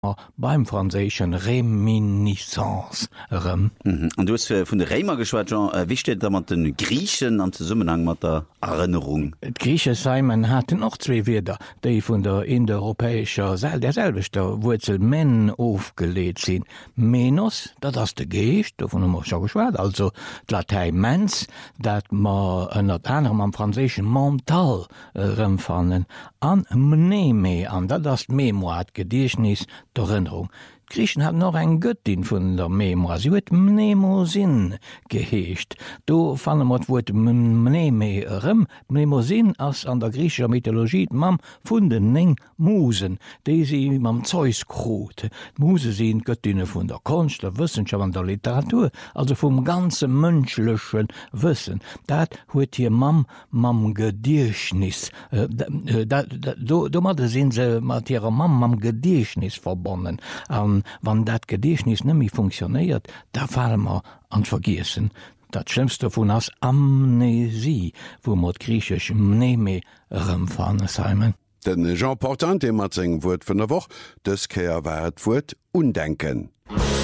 beim franzéschen Reminiscence. Und du hast vun de Rémer geschwat Jean, wie steht da mat den Griechen an Zusammenhang mat der Erinnerung? Et Grieche Simon hat noch zwei Wörter, die von der indoeuropäischer derselbechter Wurzel men aufgelegt sind. Menos, das der Geist, davon haben wir schon geschwat, also Latein mens, dat ma unter anderem am französischen mental remfannen, an mneme, an das Memoir, Gedächtnis, der Erinnerung. Griechen hat noch ein Göttin von der Memoir. Sie wird Mnemosin geheescht. Do fallen wir das Wort Mneme. Mnemosin als an der griechischer Mythologie mam von den Neng Musen, die sie mam Zeus krut. Muse sind Göttinnen von der Kunst, der Wissenschaft und der Literatur, also vom ganzen menschlichen Wissen. Dat huet hier mam Gedächtnis. Da sind sie mit ihrer mam Gedächtnis verbunden. Wann dat Gedächtnis nimmi funktioniert, da fallen wir an Vergessen. Dat schlimmste vun ass Amnesie, wo mat griechisch Mneme rëmfanne Simon. Den Jean Portant, de mat seg Wut vun der Woch, dës Käier wart Wut undenken.